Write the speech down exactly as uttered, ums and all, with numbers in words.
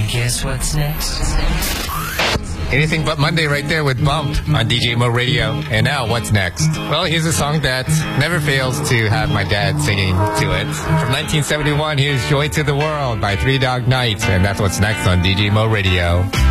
guess what's next? Anything But Monday right there with Bump on D J Mo Radio. And now, what's next? Well, here's a song that never fails to have my dad singing to it. From nineteen seventy-one, here's Joy to the World by Three Dog Night. And that's what's next on D J Mo Radio.